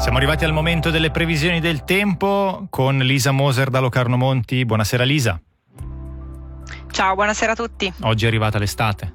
Siamo arrivati al momento delle previsioni del tempo con Lisa Moser da Locarno Monti. Buonasera Lisa. Ciao, buonasera a tutti. Oggi è arrivata l'estate.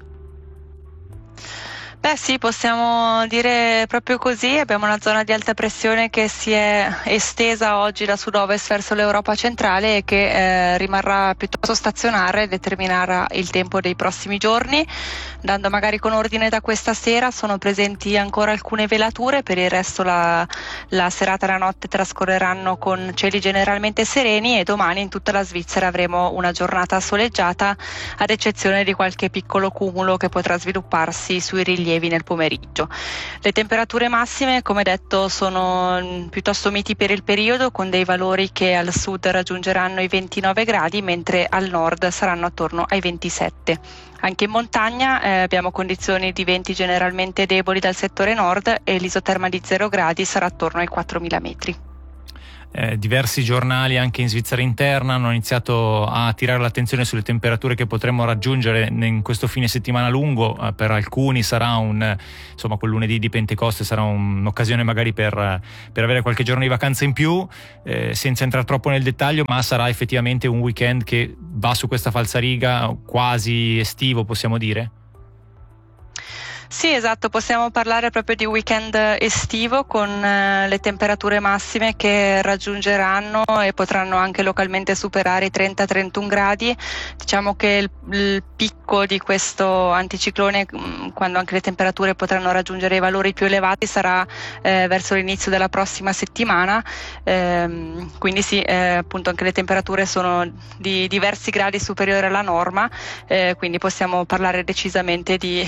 Beh sì, possiamo dire proprio così. Abbiamo una zona di alta pressione che si è estesa oggi da sud-ovest verso l'Europa centrale e che rimarrà piuttosto stazionaria e determinerà il tempo dei prossimi giorni. Dando magari con ordine da questa sera, sono presenti ancora alcune velature, per il resto la serata e la notte trascorreranno con cieli generalmente sereni e domani in tutta la Svizzera avremo una giornata soleggiata, ad eccezione di qualche piccolo cumulo che potrà svilupparsi sui rilievi nel pomeriggio. Le temperature massime, come detto, sono piuttosto miti per il periodo, con dei valori che al sud raggiungeranno i 29 gradi, mentre al nord saranno attorno ai 27. Anche in montagna abbiamo condizioni di venti generalmente deboli dal settore nord e l'isoterma di 0 gradi sarà attorno ai 4.000 metri. Diversi giornali anche in Svizzera interna hanno iniziato a tirare l'attenzione sulle temperature che potremmo raggiungere in questo fine settimana lungo. Per alcuni sarà quel lunedì di Pentecoste sarà un'occasione magari per avere qualche giorno di vacanza in più, senza entrare troppo nel dettaglio, ma sarà effettivamente un weekend che va su questa falsariga quasi estivo, possiamo dire? Sì, esatto, possiamo parlare proprio di weekend estivo con le temperature massime che raggiungeranno e potranno anche localmente superare i 30-31 gradi. Diciamo che il picco di questo anticiclone, quando anche le temperature potranno raggiungere i valori più elevati, sarà verso l'inizio della prossima settimana, quindi sì, appunto anche le temperature sono di diversi gradi superiori alla norma, quindi possiamo parlare decisamente di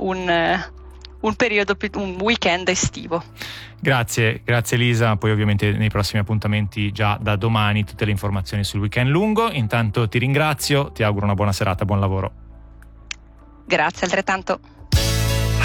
un weekend estivo. Grazie Elisa, poi ovviamente nei prossimi appuntamenti già da domani tutte le informazioni sul weekend lungo. Intanto ti ringrazio, ti auguro una buona serata, buon lavoro. Grazie altrettanto.